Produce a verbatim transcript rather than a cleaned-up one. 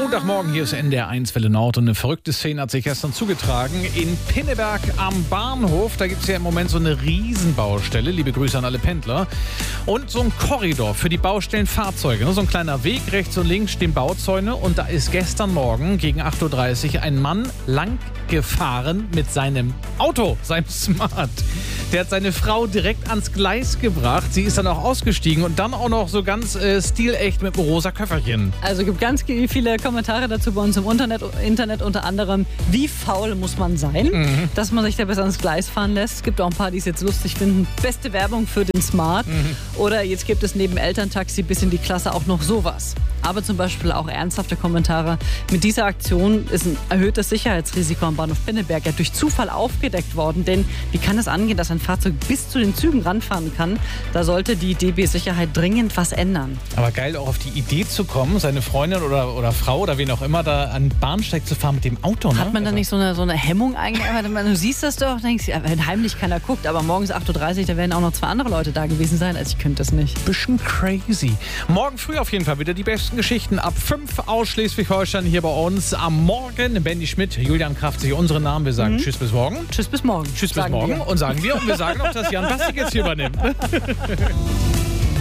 Montagmorgen, hier ist N D R eins Welle Nord und eine verrückte Szene hat sich gestern zugetragen. In Pinneberg am Bahnhof, da gibt es ja im Moment so eine Riesenbaustelle, liebe Grüße an alle Pendler. Und so ein Korridor für die Baustellenfahrzeuge, so ein kleiner Weg, rechts und links stehen Bauzäune. Und da ist gestern Morgen gegen acht Uhr dreißig ein Mann lang gefahren mit seinem Auto, seinem Smart. Der hat seine Frau direkt ans Gleis gebracht. Sie ist dann auch ausgestiegen und dann auch noch so ganz äh, stilecht mit einem rosa Köfferchen. Also gibt ganz viele Kommentare dazu bei uns im Internet, Internet unter anderem, wie faul muss man sein, mhm. dass man sich da bis ans Gleis fahren lässt. Es gibt auch ein paar, die es jetzt lustig finden. Beste Werbung für den Smart. Mhm. Oder jetzt gibt es neben Elterntaxi bis in die Klasse auch noch sowas. Aber zum Beispiel auch ernsthafte Kommentare. Mit dieser Aktion ist ein erhöhtes Sicherheitsrisiko am Bahnhof Pinneberg ja durch Zufall aufgedeckt worden. Denn wie kann es angehen, dass ein Fahrzeug bis zu den Zügen ranfahren kann? Da sollte die D B Sicherheit dringend was ändern. Aber geil, auch auf die Idee zu kommen, seine Freundin oder, oder Frau oder wen auch immer da an den Bahnsteig zu fahren mit dem Auto. Ne? Hat man da also nicht so eine, so eine Hemmung eigentlich? Du siehst das doch, denkst, wenn heimlich keiner guckt. Aber morgens acht Uhr dreißig, da werden auch noch zwei andere Leute da gewesen sein. Also ich könnte das nicht. Bisschen crazy. Morgen früh auf jeden Fall wieder die besten Geschichten ab fünf aus Schleswig-Holstein hier bei uns. Am Morgen Benny Schmidt, Julian Kraftzig, unsere Namen. Wir sagen mhm. Tschüss bis morgen. Tschüss bis morgen. Tschüss bis morgen. Wir. Und sagen wir. Und wir sagen auch, dass Jan Bastik jetzt hier übernimmt.